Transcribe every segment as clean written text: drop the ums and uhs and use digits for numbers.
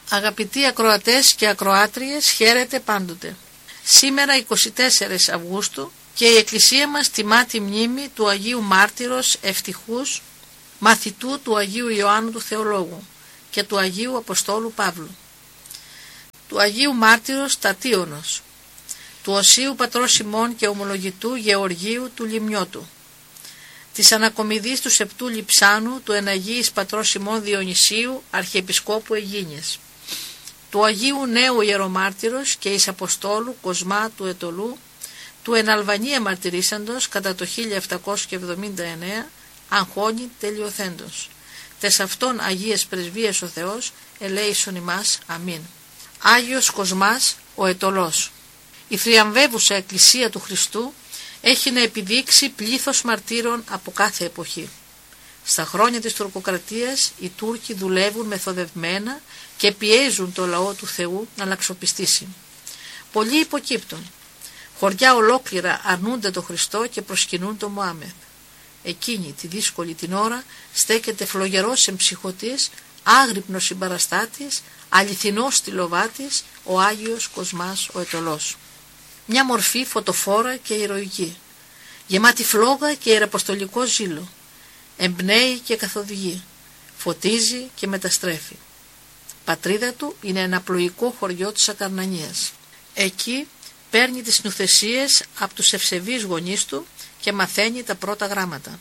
Αγαπητοί ακροατές και ακροάτριες, χαίρετε πάντοτε. Σήμερα 24 Αυγούστου και η Εκκλησία μας τιμά τη μνήμη του Αγίου Μάρτυρος Ευτυχούς, μαθητού του Αγίου Ιωάννου του Θεολόγου και του Αγίου Αποστόλου Παύλου, του Αγίου Μάρτυρος Τατίωνος, του Οσίου Πατρός Σιμών και Ομολογητού Γεωργίου του Λιμνιώτου, της Ανακομιδής του Σεπτού Λιψάνου του Εναγίης Πατρός Σιμών Διονυσίου Αρχιεπισκόπου Αιγίνιας, του Αγίου Νέου Ιερομάρτυρος και εις Αποστόλου Κοσμά του Ετωλού, του εν Αλβανία μαρτυρήσαντος κατά το 1779, αγχώνει τελειοθέντος. Τες αυτών Αγίες Πρεσβείες ο Θεός, ελέησον ημάς. Αμήν. Άγιος Κοσμάς ο Ετωλός. Η θριαμβεύουσα Εκκλησία του Χριστού έχει να επιδείξει πλήθος μαρτύρων από κάθε εποχή. Στα χρόνια της τουρκοκρατίας οι Τούρκοι δουλεύουν μεθοδευμένα και πιέζουν το λαό του Θεού να λαξοπιστήσει. Πολλοί υποκύπτουν. Χωριά ολόκληρα αρνούνται το Χριστό και προσκυνούν το Μωάμεθ. Εκείνη τη δύσκολη την ώρα στέκεται φλογερός εμψυχωτής, άγρυπνος συμπαραστάτης, αληθινός στυλοβάτης, ο Άγιος Κοσμάς ο Ετωλός. Μια μορφή φωτοφόρα και ηρωική, γεμάτη φλόγα και ιεραποστολικό ζήλο. Εμπνέει και καθοδηγεί, φωτίζει και μεταστρέφει. Πατρίδα του είναι ένα πλοϊκό χωριό της Ακαρνανίας. Εκεί παίρνει τις νουθεσίες από τους ευσεβείς γονείς του και μαθαίνει τα πρώτα γράμματα.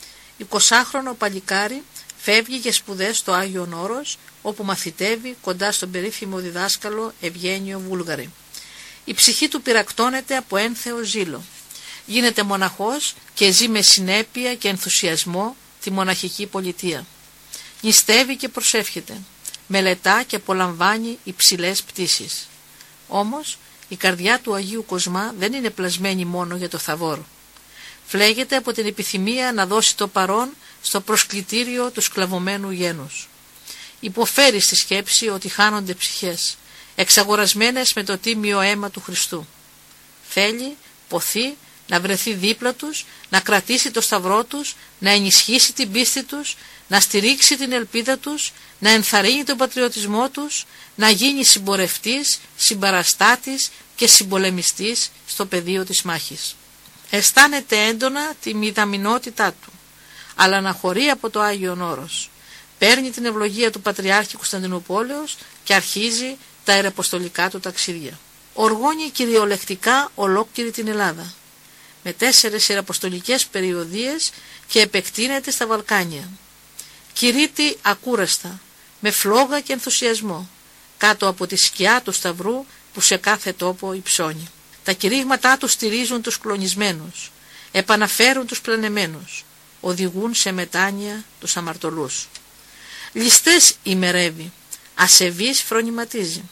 20χρονο παλικάρι φεύγει για σπουδές στο Άγιον Όρος, όπου μαθητεύει κοντά στον περίφημο διδάσκαλο Ευγένιο Βούλγαρη. Η ψυχή του πυρακτώνεται από ένθεο ζήλο. Γίνεται μοναχός και ζει με συνέπεια και ενθουσιασμό τη μοναχική πολιτεία. Νηστεύει και προσεύχεται. Μελετά και απολαμβάνει υψηλές πτήσεις. Όμως η καρδιά του Αγίου Κοσμά δεν είναι πλασμένη μόνο για το θαβόρο. Φλέγεται από την επιθυμία να δώσει το παρόν στο προσκλητήριο του σκλαβωμένου γένους. Υποφέρει στη σκέψη ότι χάνονται ψυχές, εξαγορασμένες με το τίμιο αίμα του Χριστού. Θέλει, ποθεί, να βρεθεί δίπλα τους, να κρατήσει το σταυρό τους, να ενισχύσει την πίστη τους, να στηρίξει την ελπίδα τους, να ενθαρρύνει τον πατριωτισμό τους, να γίνει συμπορευτής, συμπαραστάτης και συμπολεμιστής στο πεδίο της μάχης. Αισθάνεται έντονα τη μηδαμινότητά του, αλλά αναχωρεί από το Άγιον Όρος. Παίρνει την ευλογία του Πατριάρχη Κωνσταντινουπόλεως και αρχίζει τα ιεραποστολικά του ταξίδια. Οργώνει κυριολεκτικά ολόκληρη την Ελλάδα, με 4 ιεραποστολικές περιοδίες και επεκτείνεται στα Βαλκάνια. Κηρύττει ακούραστα, με φλόγα και ενθουσιασμό, κάτω από τη σκιά του Σταυρού που σε κάθε τόπο υψώνει. Τα κηρύγματά του στηρίζουν τους κλονισμένους, επαναφέρουν τους πλανεμένους, οδηγούν σε μετάνοια τους αμαρτωλούς. Ληστές ημερεύει, ασεβείς φρονηματίζει,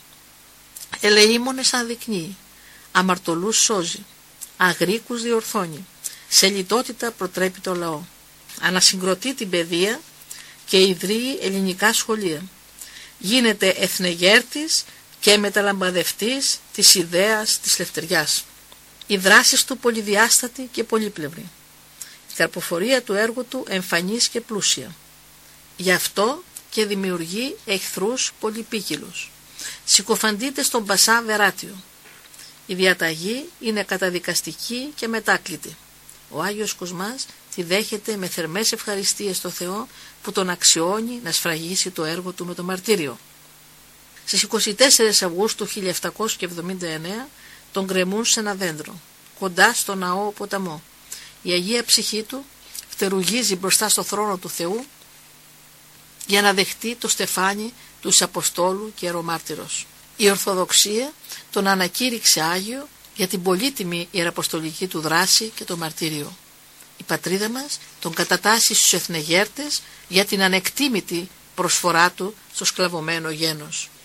ελεήμονες ανδεικνύει, αμαρτωλούς σώζει, αγρίκους διορθώνει, σε λιτότητα προτρέπει το λαό. Ανασυγκροτεί την παιδεία και ιδρύει ελληνικά σχολεία. Γίνεται εθνεγέρτης και μεταλαμπαδευτής της ιδέας της λευτεριάς. Οι δράσεις του πολυδιάστατη και πολύπλευρη. Η καρποφορία του έργου του εμφανής και πλούσια. Γι' αυτό και δημιουργεί εχθρούς πολυπίκυλους. Συκοφαντείται στον Πασά Βεράτιο. Η διαταγή είναι καταδικαστική και μετάκλητη. Ο Άγιος Κοσμάς τη δέχεται με θερμές ευχαριστίες στο Θεό που τον αξιώνει να σφραγίσει το έργο του με το μαρτύριο. Στις 24 Αυγούστου 1779 τον γκρεμούν σε ένα δέντρο, κοντά στο ναό ποταμό. Η Αγία Ψυχή του φτερουγίζει μπροστά στο θρόνο του Θεού για να δεχτεί το στεφάνι του Αποστόλου και Ιερομάρτυρος. Η Ορθοδοξία τον ανακήρυξε Άγιο για την πολύτιμη ιεραποστολική του δράση και το μαρτύριο. Η πατρίδα μας τον κατατάσσει στους εθνεγέρτες για την ανεκτήμητη προσφορά του στο σκλαβωμένο γένος.